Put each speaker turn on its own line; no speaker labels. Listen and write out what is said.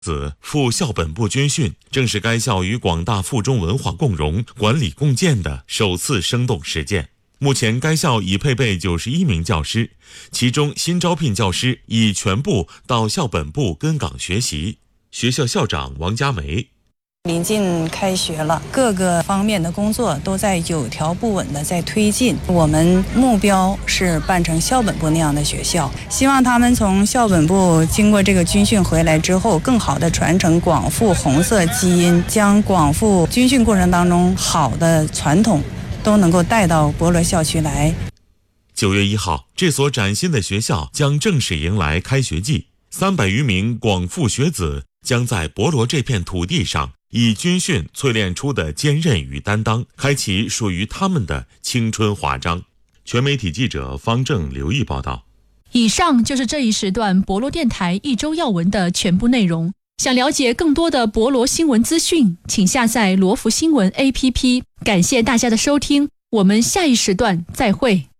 子赴校本部军训，正是该校与广大附中文化共融、管理共建的首次生动实践。目前该校已配备91名教师，其中新招聘教师已全部到校本部跟岗学习。学校校长王佳梅，
临近开学了，各个方面的工作都在有条不紊地在推进。我们目标是办成校本部那样的学校，希望他们从校本部经过这个军训回来之后，更好地传承广富红色基因，将广富军训过程当中好的传统都能够带到博罗校区来。
9月1号，这所崭新的学校将正式迎来开学季，300余名广富学子将在博罗这片土地上以军训淬炼出的坚韧与担当，开启属于他们的青春华章。全媒体记者方正、刘毅报道。
以上就是这一时段博罗电台一周要闻的全部内容。想了解更多的博罗新闻资讯，请下载罗福新闻 APP。感谢大家的收听，我们下一时段再会。